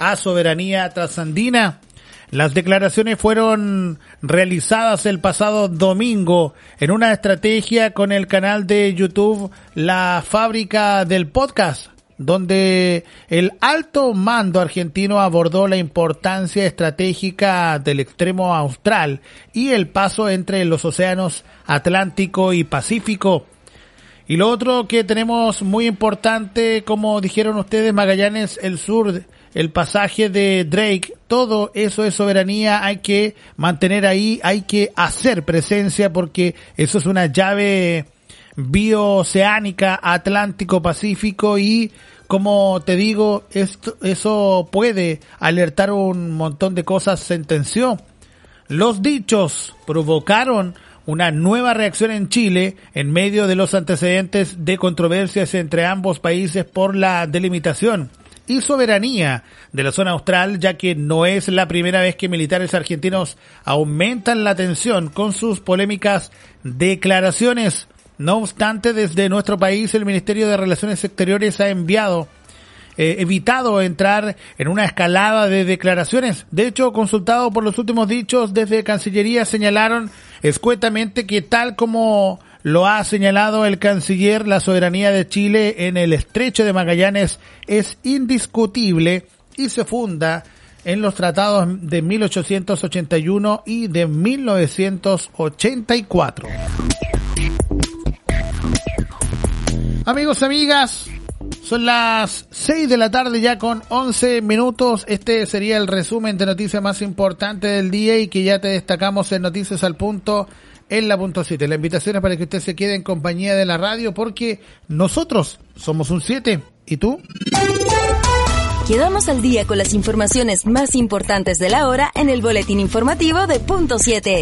a soberanía trasandina. Las declaraciones fueron realizadas el pasado domingo en una estrategia con el canal de YouTube La Fábrica del Podcast, donde el alto mando argentino abordó la importancia estratégica del extremo austral y el paso entre los océanos Atlántico y Pacífico. Y lo otro que tenemos muy importante, como dijeron ustedes, Magallanes, el sur, el pasaje de Drake, todo eso es soberanía, hay que mantener ahí, hay que hacer presencia porque eso es una llave biooceánica, Atlántico-Pacífico y como te digo, eso puede alertar un montón de cosas, sentenció. Los dichos provocaron una nueva reacción en Chile en medio de los antecedentes de controversias entre ambos países por la delimitación y soberanía de la zona austral, ya que no es la primera vez que militares argentinos aumentan la tensión con sus polémicas declaraciones. No obstante, desde nuestro país el Ministerio de Relaciones Exteriores ha evitado entrar en una escalada de declaraciones. De hecho, consultado por los últimos dichos desde Cancillería, señalaron escuetamente que tal como lo ha señalado el canciller, la soberanía de Chile en el estrecho de Magallanes es indiscutible y se funda en los tratados de 1881 y de 1984. Amigos, amigas, son las 6 de la tarde ya con 11 minutos. Este sería el resumen de noticias más importantes del día y que ya te destacamos en Noticias al Punto en la punto 7. La invitación es para que usted se quede en compañía de la radio porque nosotros somos un 7. ¿Y tú? Quedamos al día con las informaciones más importantes de la hora en el boletín informativo de Punto 7.